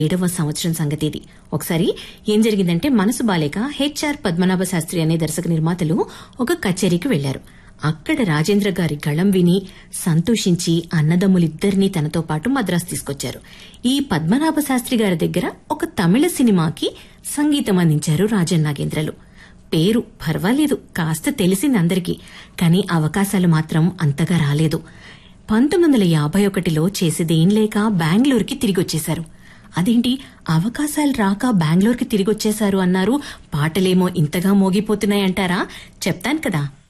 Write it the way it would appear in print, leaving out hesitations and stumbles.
7వ సంవత్సరం సంగతి ఇది. ఒకసారి ఏం జరిగిందంటే, మనసు బాలేక హెచ్ఆర్ పద్మనాభ శాస్త్రి అనే దర్శక నిర్మాతలు ఒక కచేరీకి వెళ్లారు. అక్కడ రాజేంద్ర గారి గళం విని సంతోషించి అన్నదమ్ములిద్దరినీ తనతో పాటు మద్రాసు తీసుకొచ్చారు. ఈ పద్మనాభ శాస్త్రి గారి దగ్గర ఒక తమిళ సినిమాకి సంగీతం అందించారు రాజన్ నాగేంద్రలు. పేరు పర్వాలేదు, కాస్త తెలిసిందందరికీ. కానీ అవకాశాలు మాత్రం అంతగా రాలేదు. 1951లో చేసేదేం లేక బెంగళూరుకి తిరిగొచ్చేశారు. అదేంటి అవకాశాలు రాక బెంగళూరుకి తిరిగొచ్చేశారు అన్నారు, పాటలేమో ఇంతగా మోగిపోతున్నాయంటారా? చెప్తాను కదా.